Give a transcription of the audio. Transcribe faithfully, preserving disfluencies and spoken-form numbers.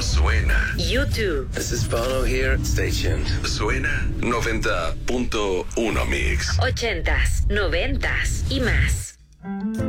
suena. YouTube. This is Bono here. Stay tuned. Suena noventa punto uno Mix. Ochentas, noventas y más.